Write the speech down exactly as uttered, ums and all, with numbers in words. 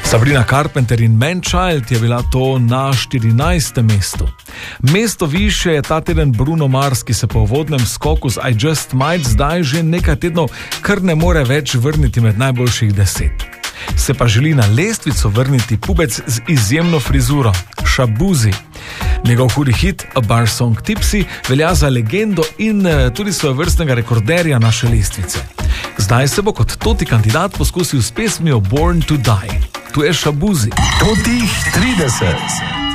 Sabrina Carpenter in Man Child je bila to na štirinajstem mestu. Mesto više je ta teden Bruno Mars, ki se po uvodnem skoku z I Just Might zdaj že nekaj tednov kar ne more več vrniti med najboljših deset. Se pa želi na lestvico vrniti pubec z izjemno frizuro, Shaboozey. Njegov hudi hit A Bar Song Tipsy velja za legendo in tudi svojevrstnega rekorderja naše lestvice. Zdaj se bo kot toti kandidat poskusil s pesmijo Born to Die. Tu je Shaboozey. Totih trideset.